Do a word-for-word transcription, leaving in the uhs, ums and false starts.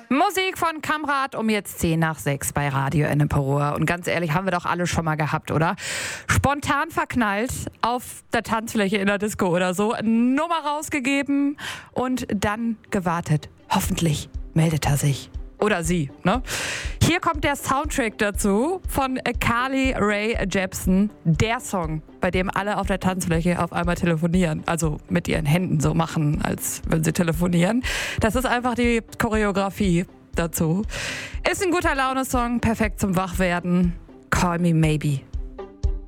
Musik von Kamrat um jetzt zehn nach sechs bei Radio Enneperuhr. Und ganz ehrlich, haben wir doch alle schon mal gehabt, oder? Spontan verknallt auf der Tanzfläche in der Disco oder so, Nummer rausgegeben und dann gewartet. Hoffentlich meldet er sich. Oder sie, ne? Hier kommt der Soundtrack dazu von Carly Rae Jepsen. Der Song, bei dem alle auf der Tanzfläche auf einmal telefonieren. Also mit ihren Händen so machen, als wenn sie telefonieren. Das ist einfach die Choreografie dazu. Ist ein guter Laune-Song, perfekt zum Wachwerden. Call Me Maybe.